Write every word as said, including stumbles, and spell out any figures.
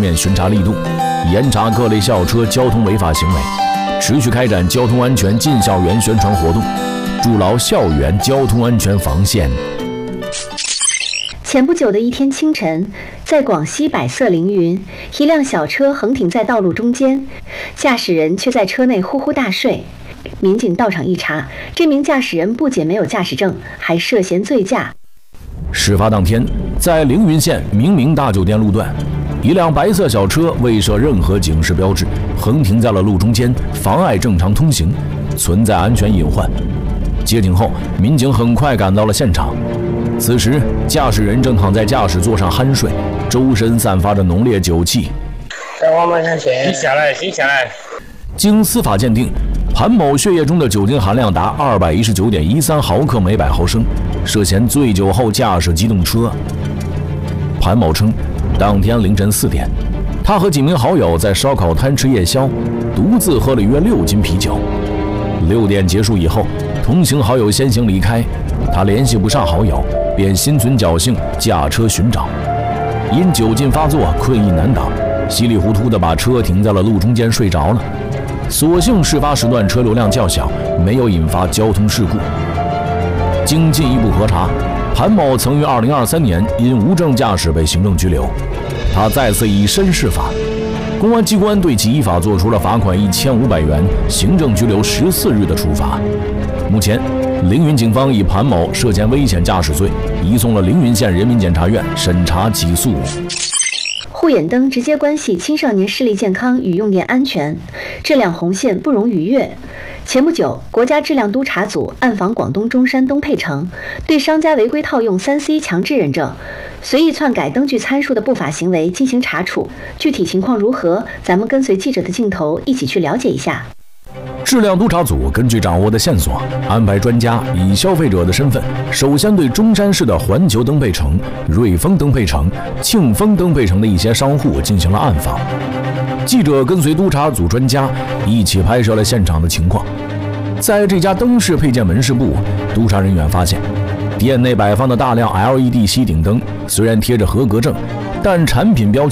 面巡查力度，严查各类校车交通违法行为，持续开展交通安全进校园宣传活动，筑牢校园交通安全防线。 前不久的一天清晨，在广西百色凌云，一辆小车横停在道路中间，驾驶人却在车内呼呼大睡。民警到场一查，这名驾驶人不仅没有驾驶证，还涉嫌醉驾。 事发当天，在凌云县明明大酒店路段，一辆白色小车未设任何警示标志，横停在了路中间，妨碍正常通行，存在安全隐患。接警后，民警很快赶到了现场。此时，驾驶人正躺在驾驶座上酣睡，周身散发着浓烈酒气。 你下来，你下来。 经司法鉴定，潘某血液中的酒精含量达二百一十九点一三毫克每百毫升，涉嫌醉酒后驾驶机动车。潘某称，当天凌晨四点，他和几名好友在烧烤摊吃夜宵，独自喝了约六斤啤酒。六点结束以后，同行好友先行离开，他联系不上好友，便心存侥幸驾车寻找。因酒劲发作，困意难挡，稀里糊涂地把车停在了路中间睡着了。所幸事发时段车流量较小，没有引发交通事故。经进一步核查，潘某曾于二零二三年因无证驾驶被行政拘留，他再次以身试法，公安机关对其依法作出了罚款一千五百元、行政拘留十四日的处罚。目前，凌云警方以潘某涉嫌危险驾驶罪移送了凌云县人民检察院审查起诉。 护眼灯直接关系青少年视力健康与用电安全，这两红线不容逾越。前不久，国家质量督查组暗访广东中山东沛城，对商家违规套用 三 C 强制认证、随意篡改灯具参数的不法行为进行查处。具体情况如何？咱们跟随记者的镜头一起去了解一下。 质量督查组根据掌握的线索，安排专家以消费者的身份，首先对中山市的环球灯沛城、瑞丰灯沛城、庆丰灯沛城的一些商户进行了暗访。记者跟随督查组专家一起拍摄了现场的情况。在这家灯饰配件门市部，督查人员发现，店内摆放的大量 L E D 吸顶灯虽然贴着合格证，但产品标签